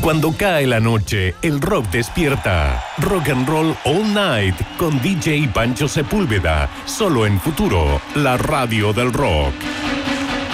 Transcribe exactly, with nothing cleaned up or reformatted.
Cuando cae la noche, el rock despierta. Rock and Roll All Night con D J Pancho Sepúlveda. Solo en Futuro, la radio del rock.